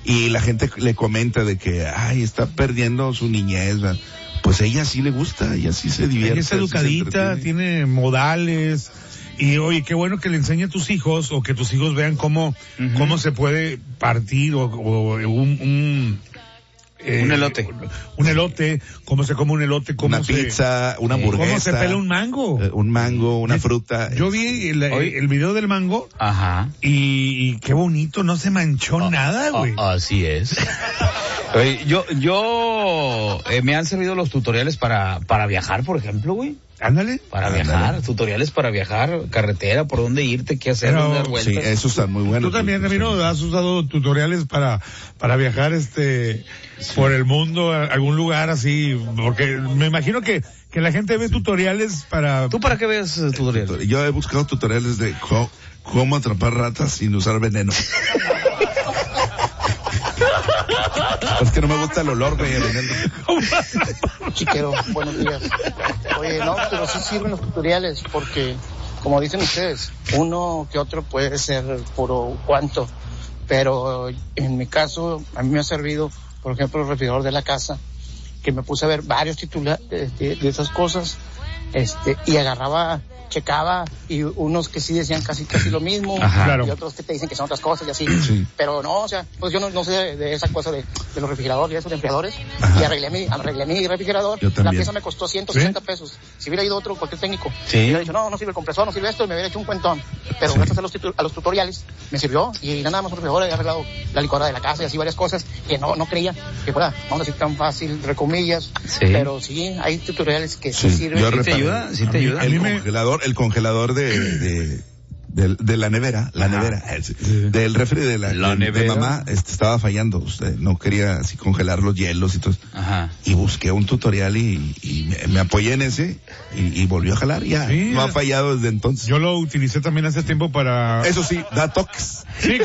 y la gente le comenta de que, está perdiendo su niñez, ¿verdad? Pues ella sí le gusta, ella sí se divierte. Ella es educadita, tiene modales. Y oye, qué bueno que le enseñe a tus hijos, o que tus hijos vean cómo se puede partir un elote. Un elote, cómo se come un elote, cómo una pizza, una hamburguesa. Cómo se pela un mango. Un mango, una fruta. Yo vi el video del mango. Ajá. Y qué bonito, no se manchó nada, güey. Así es. Oye, yo me han servido los tutoriales para viajar, por ejemplo, güey. Ándale. Para viajar, tutoriales para viajar, carretera, por dónde irte, qué hacer, dónde dar vueltas. Sí, eso está muy bueno. Tú también, Ramiro, has usado tutoriales para viajar por el mundo, a algún lugar así, porque me imagino que la gente ve tutoriales para... ¿Tú para qué ves tutoriales? Yo he buscado tutoriales de cómo atrapar ratas sin usar veneno. Es que no me gusta el olor, güey, el veneno. Chiquero, buenos días. Oye, no, pero sí sirven los tutoriales porque, como dicen ustedes, uno que otro puede ser puro cuanto, pero en mi caso, a mí me ha servido, por ejemplo, el refrigerador de la casa, que me puse a ver varios titulares de esas cosas, y checaba, y unos que sí decían casi lo mismo. Ajá, claro. Y otros que te dicen que son otras cosas y así. Sí. Pero no, o sea, pues yo no sé de esa cosa de los refrigeradores y esos de enfriadores. Ajá. Y arreglé mi refrigerador. Yo también. La pieza me costó 160 pesos. Si hubiera ido cualquier técnico, hubiera dicho, no sirve el compresor, no sirve esto, y me hubiera hecho un cuentón. Pero gracias a los tutoriales me sirvió, y nada más un refrigerador, he arreglado la licuadora de la casa y así varias cosas que no creía que fuera, vamos a decir, tan fácil, entre comillas. Sí. Pero sí, hay tutoriales que sí sirven. ¿Sí te ayuda? El congelador de la nevera, del refri de mamá, estaba fallando, no quería así congelar los hielos y todo. Ajá. Y busqué un tutorial y me apoyé en ese y volvió a jalar ya. Sí, no ha fallado desde entonces. Yo lo utilicé también hace tiempo para... Eso sí, da toques. Sí.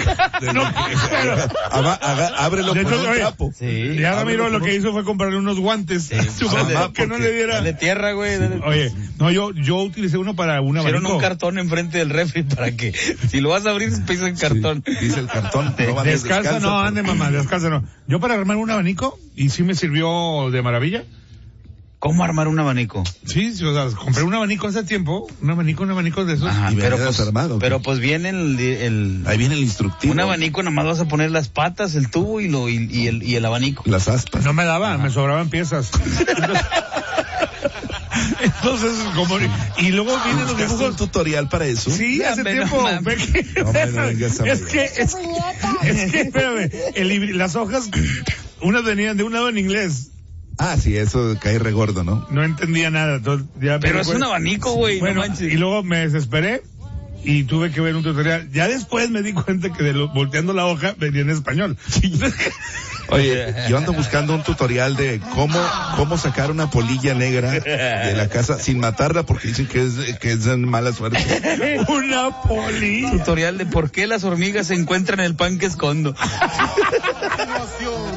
Ábrelo con un trapo. Sí. Ya Ramiro lo que hizo fue comprarle unos guantes a su mamá que no le diera... Dale tierra, güey. Oye, no, yo utilicé uno para una abanico. Hicieron un cartón enfrente del refri para que, si lo vas a abrir, pisa el cartón. Sí, dice el cartón. Descalza, no, ande mamá, descalza no. Yo para armar un abanico, y sí me sirvió de maravilla. ¿Cómo armar un abanico? Sí, o sea, compré un abanico hace tiempo, un abanico de esos. Ajá, armado, pero pues viene ahí viene el instructivo. Un abanico, nada más vas a poner las patas, el tubo y el abanico. Las aspas. No me daban, me sobraban piezas. Entonces, y luego vienen los dibujos. ¿Un tutorial para eso? Sí, hace tiempo. Es que, espérame, las hojas, unas venían de un lado en inglés. Ah, sí, eso cae regordo, ¿no? No entendía nada. Entonces, pero es un abanico, güey. Bueno, no manches. Y luego me desesperé y tuve que ver un tutorial. Ya después me di cuenta que volteando la hoja venía en español. Oye, yo ando buscando un tutorial de cómo sacar una polilla negra de la casa sin matarla porque dicen que es de mala suerte. Una polilla. Tutorial de por qué las hormigas se encuentran en el pan que escondo.